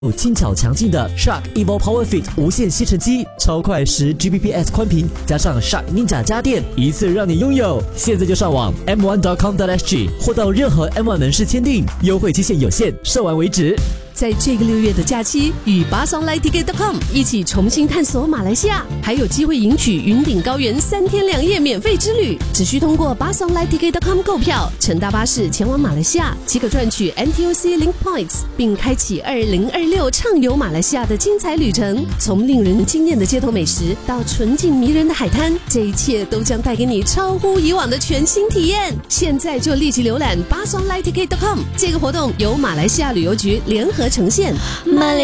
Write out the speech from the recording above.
轻巧强劲的 Shark Evo Power Fit 无线吸尘机，超快10 Gbps 宽频，加上 Shark Ninja 家电，一次让你拥有。现在就上网 m1.com.sg 或到任何 M1 门市签订，优惠期限有限，售完为止。 在这个6月的假期，与8sonlightticket.com 一起重新探索马来西亚，还有机会赢取云顶高原3天2夜免费之旅。只需通过8sonlightticket.com 购票，乘大巴士前往马来西亚，即可赚取 NTUC Link Points， 并开启2026畅游马来西亚的精彩旅程。从令人惊艳的街头美食到纯净迷人的海滩，这一切都将带给你超乎以往的全新体验。现在就立即浏览8sonlightticket.com， 这个活动由马来西亚旅游局联合呈现。